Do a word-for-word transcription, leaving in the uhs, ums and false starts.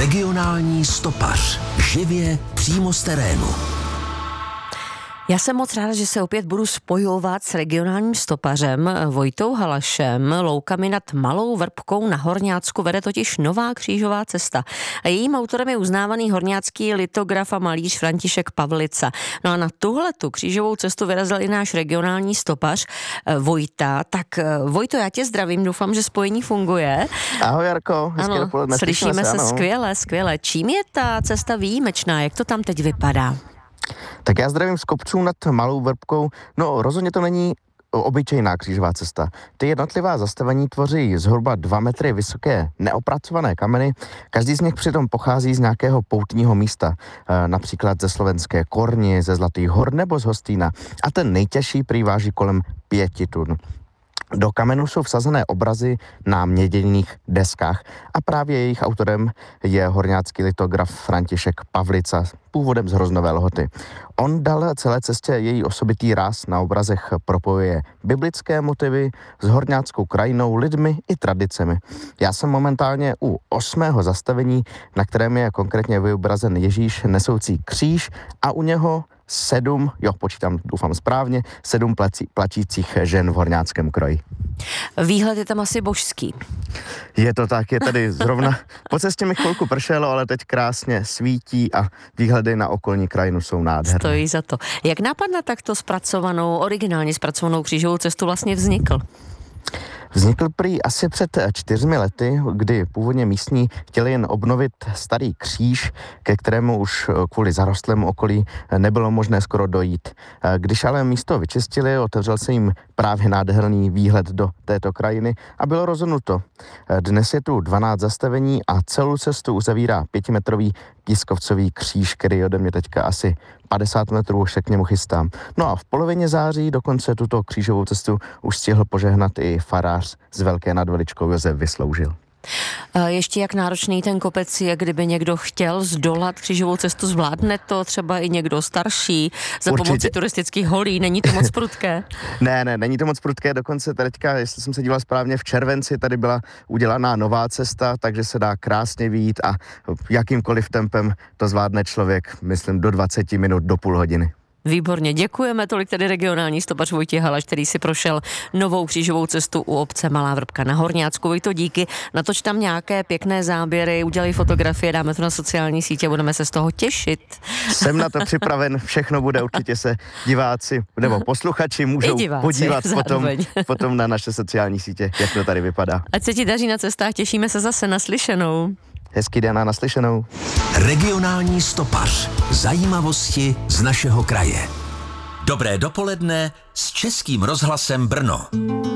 Regionální stopař. Živě přímo z terénu. Já jsem moc ráda, že se opět budu spojovat s regionálním stopařem Vojtou Halašem. Loukami nad Malou Vrbkou na Horňácku vede totiž nová křížová cesta. A jejím autorem je uznávaný horňácký litograf a malíř František Pavlica. No a na tuhletu křížovou cestu vyrazil i náš regionální stopař Vojta. Tak Vojto, já tě zdravím, doufám, že spojení funguje. Ahoj Jarko, hezké ano, dopoledne. Slyšíme se, ano. skvěle, skvěle. Čím je ta cesta výjimečná? Jak to tam teď vypadá? Tak já zdravím z kopců nad Malou Vrbkou. No rozhodně to není obyčejná křížová cesta. Ty jednotlivá zastavení tvoří zhruba dva metry vysoké neopracované kameny. Každý z nich přitom pochází z nějakého poutního místa, například ze slovenské Korni, ze Zlatých hor nebo z Hostýna. A ten nejtěžší prý váží kolem pěti tun. Do kamenu jsou vsazené obrazy na měděných deskách a právě jejich autorem je horňácký litograf František Pavlica, původem z Hroznové Lhoty. On dal celé cestě její osobitý ráz, na obrazech propojuje biblické motivy s horňáckou krajinou, lidmi i tradicemi. Já jsem momentálně u osmého zastavení, na kterém je konkrétně vyobrazen Ježíš nesoucí kříž a u něho sedm, jo, počítám, doufám správně, sedm plací, plačících žen v horňáckém kroji. Výhled je tam asi božský. Je to tak, je tady zrovna, po cestě mi chvilku pršelo, ale teď krásně svítí a výhledy na okolní krajinu jsou nádherné. Stojí za to. Jak nápad na takto zpracovanou, originálně zpracovanou křížovou cestu vlastně vznikl? Vznikl prý asi před čtyřmi lety, kdy původně místní chtěli jen obnovit starý kříž, ke kterému už kvůli zarostlému okolí nebylo možné skoro dojít. Když ale místo vyčistili, otevřel se jim právě nádherný výhled do této krajiny a bylo rozhodnuto. Dnes je tu dvanáct zastavení a celou cestu uzavírá pětimetrový pískovcový kříž, který ode mě teďka asi padesát metrů už se k němu chystám. No a v polovině září dokonce tuto křížovou cestu už stihl požehnat i farář z Velké nad Veličkou Josef Vysloužil. Ještě jak náročný ten kopec je, kdyby někdo chtěl zdolat křížovou cestu, zvládne to třeba i někdo starší za Určitě. pomocí turistických holí, není to moc prudké? ne, ne, není to moc prudké, dokonce teďka, jestli jsem se díval správně, v červenci tady byla udělaná nová cesta, takže se dá krásně vyjít a jakýmkoliv tempem to zvládne člověk, myslím, do dvacet minut, do půl hodiny. Výborně, děkujeme, tolik tedy regionální stopař Vojtěch Halaš, který si prošel novou křížovou cestu u obce Malá Vrbka na Horňácku. Vojto, díky, natoč tam nějaké pěkné záběry, udělej fotografie, dáme to na sociální sítě, budeme se z toho těšit. Jsem na to připraven, všechno bude, určitě se diváci nebo posluchači můžou diváci, podívat potom, potom na naše sociální sítě, jak to tady vypadá. Ať se ti daří na cestách, těšíme se zase naslyšenou. Hezký den a naslyšenou. Regionální stopař. Zajímavosti z našeho kraje. Dobré dopoledne s Českým rozhlasem Brno.